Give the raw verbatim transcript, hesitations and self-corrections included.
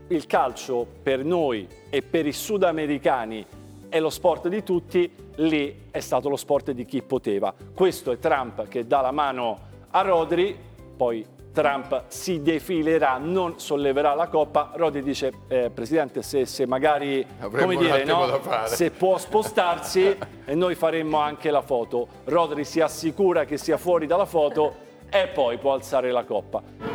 il calcio per noi e per i sudamericani è lo sport di tutti, lì è stato lo sport di chi poteva. Questo è Trump che dà la mano a Rodri, poi Trump si defilerà, non solleverà la coppa. Rodri dice, eh, Presidente, se, se magari, Avremmo come un dire, attimo no? da fare. Se può spostarsi e noi faremmo anche la foto. Rodri si assicura che sia fuori dalla foto e poi può alzare la coppa.